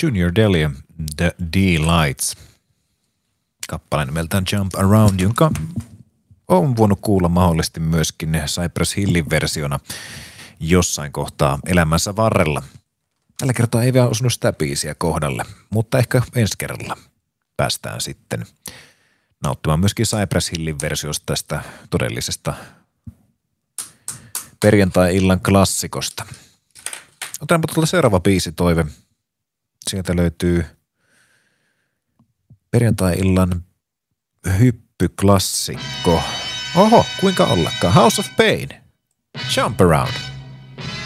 Junior Delia, The D-Lights. Kappale nimeltään Jump Around, jonka on voinut kuulla mahdollisesti myöskin Cypress Hillin versiona jossain kohtaa elämänsä varrella. Tällä kertaa ei vielä osunut sitä biisiä kohdalle, mutta ehkä ensi kerralla päästään sitten nauttimaan myöskin Cypress Hillin versiosta tästä todellisesta perjantai-illan klassikosta. Otetaanpa tuolta seuraava biisitoive. Sieltä löytyy perjantai-illan hyppyklassikko. Oho, kuinka ollakaan. House of Pain. Jump Around.